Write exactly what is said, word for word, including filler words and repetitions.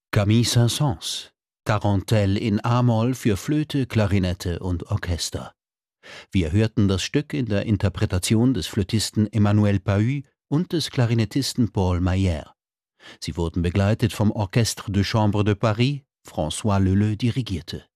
Camille Saint-Saëns, Tarantelle in a-Moll für Flöte, Klarinette und Orchester. Wir hörten das Stück in der Interpretation des Flötisten Emmanuel Pahud und des Klarinettisten Paul Mayer. Sie wurden begleitet vom Orchestre de Chambre de Paris, François Leleux dirigierte.